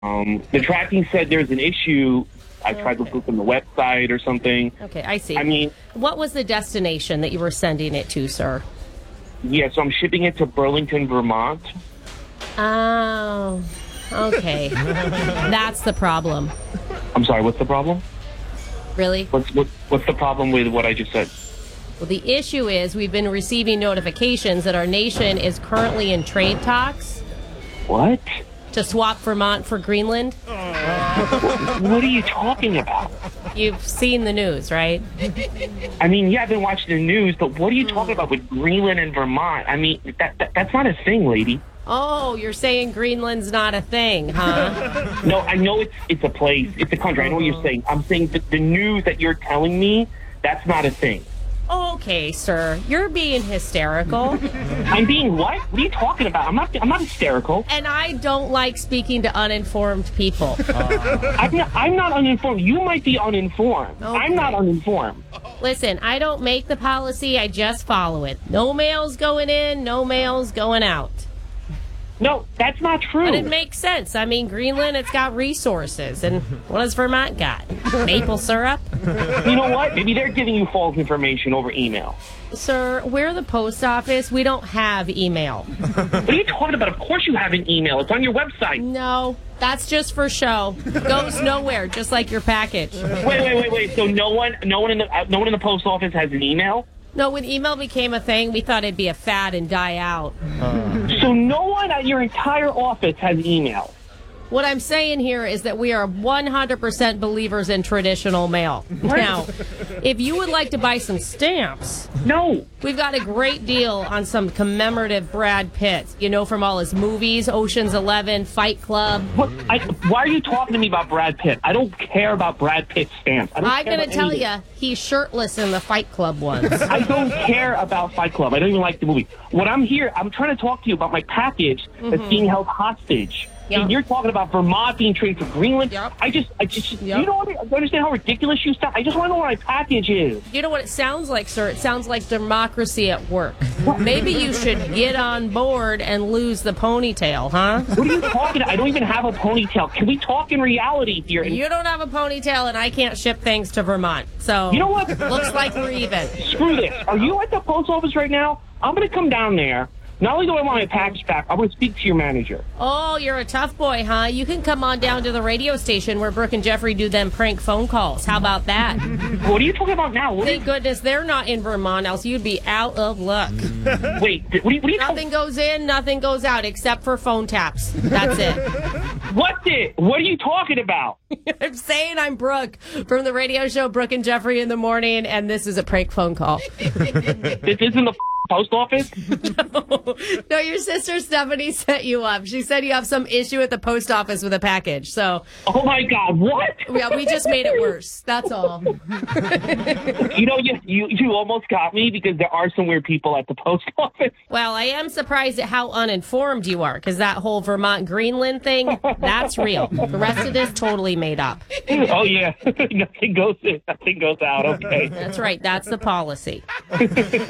The tracking said there's an issue. I tried to look on the website or something. Okay, I see. I mean, what was the destination that you were sending it to, sir? yeah, so I'm shipping it to Burlington, Vermont. Oh, okay. That's the problem. I'm sorry, what's the problem? Really? What's the problem with what I just said? Well, the issue is we've been receiving notifications that our nation is currently in trade talks What? to swap Vermont for Greenland. What are you talking about? You've seen the news, right? I mean, yeah, I've been watching the news, but what are you talking about with Greenland and Vermont? I mean, that's not a thing, lady. Oh, you're saying Greenland's not a thing, huh? No, I know it's a place. It's a country. I know what you're saying. I'm saying that the news that you're telling me, that's not a thing. Okay, sir. You're being hysterical. I'm being what? What are you talking about? I'm not hysterical. And I don't like speaking to uninformed people. I'm not uninformed. You might be uninformed. Okay. I'm not uninformed. Listen, I don't make the policy. I just follow it. No mail's going in, no mail's going out. No, that's not true. But it makes sense. I mean, Greenland, it's got resources. And what does Vermont got? Maple syrup? You know what? Maybe they're giving you false information over email. Sir, we're the post office. We don't have email. What are you talking about? Of course you have an email. It's on your website. No, that's just for show. Goes nowhere, just like your package. Wait. So no one in the post office has an email? No, when email became a thing, we thought it'd be a fad and die out. So no one at your entire office has email? What I'm saying here is that we are 100% believers in traditional mail. Now, if you would like to buy some stamps, No. we've got a great deal on some commemorative Brad Pitt. You know, from all his movies, Ocean's 11, Fight Club. Why are you talking to me about Brad Pitt? I don't care about Brad Pitt stamps. I'm going to tell you, he's shirtless in the Fight Club ones. I don't care about Fight Club. I don't even like the movie. I'm trying to talk to you about my package that's being held hostage. Yep. And you're talking about Vermont being traded for Greenland. Yep. I just, you don't understand how ridiculous you sound. I just want to know what my package is. You know what it sounds like, sir? It sounds like democracy at work. Maybe you should get on board and lose the ponytail, huh? What are you talking about? I don't even have a ponytail. Can we talk in reality here? You don't have a ponytail, and I can't ship things to Vermont. So, You know what? Looks like we're even. Screw this. Are you at the post office right now? I'm going to come down there. Not only do I want my package back, I'm going to speak to your manager. Oh, you're a tough boy, huh? You can come on down to the radio station where Brooke and Jeffrey do them prank phone calls. How about that? What are you talking about now? Thank goodness they're not in Vermont, else you'd be out of luck. Wait, what are you Nothing goes in, nothing goes out, except for phone taps. That's it. What are you talking about? I'm saying I'm Brooke from the radio show Brooke and Jeffrey in the Morning, and this is a prank phone call. This isn't the post office? No, your sister Stephanie set you up. She said you have some issue at the post office with a package. So, Oh my God, what? yeah, we just made it worse. That's all. You know, you almost got me because there are some weird people at the post office. Well, I am surprised at how uninformed you are, because that whole Vermont Greenland thing, that's real. The rest of this totally made up. Oh yeah, nothing goes in, nothing goes out. Okay. That's right. That's the policy.